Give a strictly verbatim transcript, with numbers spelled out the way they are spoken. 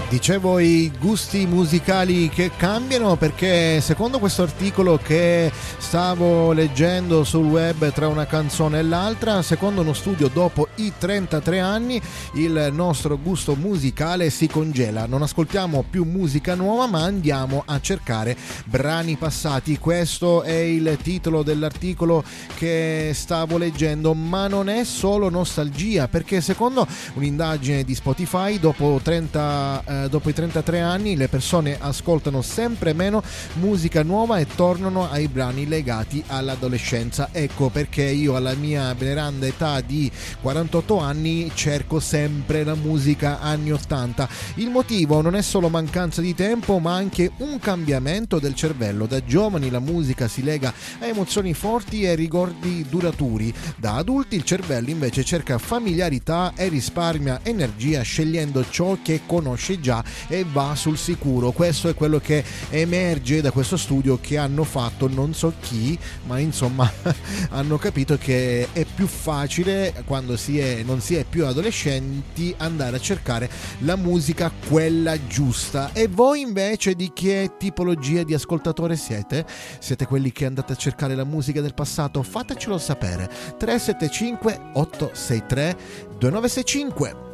Dicevo i gusti musicali che cambiano, perché secondo questo articolo che stavo leggendo sul web tra una canzone e l'altra, secondo uno studio dopo i trentatré anni il nostro gusto musicale si congela, non ascoltiamo più musica nuova ma andiamo a cercare brani passati. Questo è il titolo dell'articolo che stavo leggendo, ma non è solo nostalgia, perché secondo un'indagine di Spotify dopo trenta eh, dopo i trentatré anni le persone ascoltano sempre meno musica nuova e tornano ai brani legati all'adolescenza. Ecco perché io alla mia veneranda età di quarantotto anni cerco sempre la musica anni ottanta. Il motivo non è solo mancanza di tempo, ma anche un cambiamento del cervello. Da giovani la musica si lega a emozioni forti e ricordi duraturi. Da adulti il cervello invece cerca familiarità e risparmia energia scegliendo ciò che conosce già e va sul sicuro. Questo è quello che emerge da questo studio che hanno fatto non so chi, ma insomma hanno capito che è più facile quando si è, non si è più adolescenti, andare a cercare la musica quella giusta. E voi invece di che tipologia di ascoltatore siete? Siete quelli che andate a cercare la musica del passato? Fatecelo sapere. tre sette cinque otto sei tre due nove sei cinque.